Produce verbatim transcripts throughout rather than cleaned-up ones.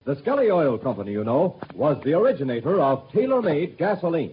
The Skelly Oil Company, you know, was the originator of tailor-made gasoline.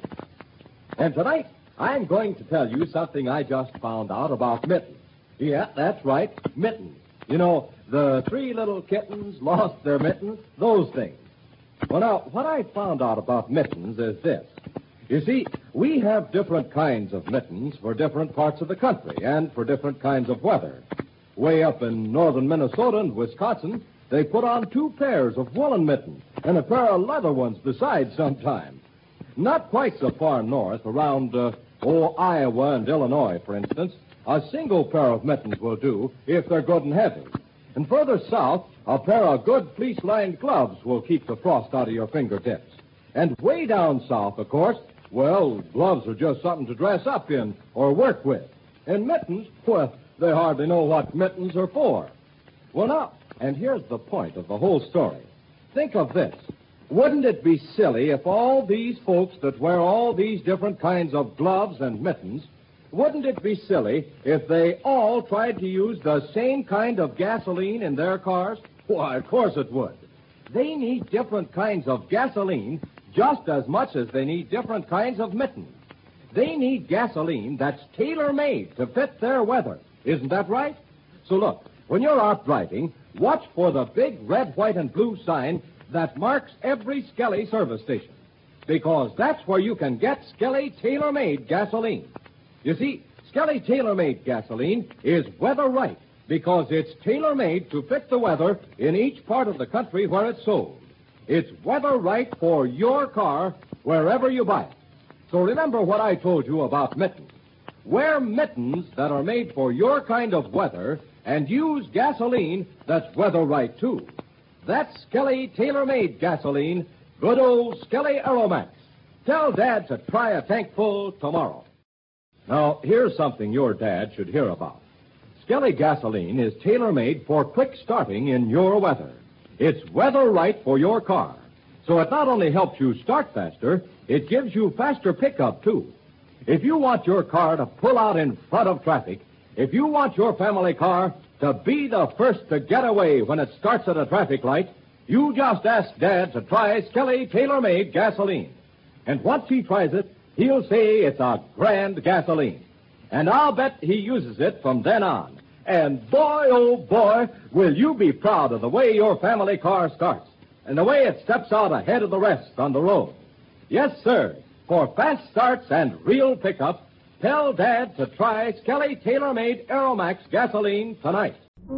And tonight, I'm going to tell you something I just found out about mittens. Yeah, that's right, mittens. You know, the three little kittens lost their mittens, those things. Well, now, what I found out about mittens is this. You see, we have different kinds of mittens for different parts of the country and for different kinds of weather. Way up in northern Minnesota and Wisconsin, they put on two pairs of woolen mittens and a pair of leather ones besides sometimes. Not quite so far north, around, uh, oh, Iowa and Illinois, for instance, a single pair of mittens will do if they're good and heavy. And further south, a pair of good fleece-lined gloves will keep the frost out of your fingertips. And way down south, of course, well, gloves are just something to dress up in or work with. And mittens, well, they hardly know what mittens are for. Well, now, and here's the point of the whole story. Think of this. Wouldn't it be silly if all these folks that wear all these different kinds of gloves and mittens, wouldn't it be silly if they all tried to use the same kind of gasoline in their cars? Why, of course it would. They need different kinds of gasoline just as much as they need different kinds of mittens. They need gasoline that's tailor-made to fit their weather. Isn't that right? So look, when you're out driving, watch for the big red, white, and blue sign that marks every Skelly service station, because that's where you can get Skelly tailor-made gasoline. You see, Skelly tailor-made gasoline is weather right because it's tailor-made to fit the weather in each part of the country where it's sold. It's weather right for your car wherever you buy it. So remember what I told you about mittens. Wear mittens that are made for your kind of weather and use gasoline that's weather right, too. That's Skelly tailor-made gasoline, good old Skelly Aeromax. Tell Dad to try a tank full tomorrow. Now, here's something your dad should hear about. Skelly gasoline is tailor-made for quick starting in your weather. It's weather right for your car. So it not only helps you start faster, it gives you faster pickup, too. If you want your car to pull out in front of traffic, if you want your family car to be the first to get away when it starts at a traffic light, you just ask Dad to try Skelly tailor-made gasoline. And once he tries it, he'll say it's a grand gasoline. And I'll bet he uses it from then on. And boy, oh boy, will you be proud of the way your family car starts and the way it steps out ahead of the rest on the road. Yes, sir. For fast starts and real pickup, tell Dad to try Skelly tailor-made Aeromax gasoline tonight.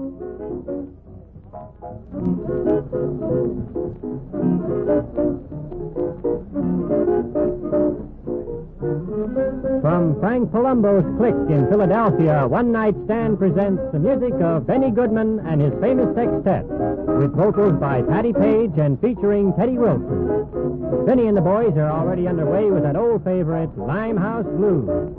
From Frank Palumbo's Click in Philadelphia, One Night Stand presents the music of Benny Goodman and his famous sextet, with vocals by Patti Page and featuring Teddy Wilson. Benny and the boys are already underway with that old favorite, Limehouse Blues.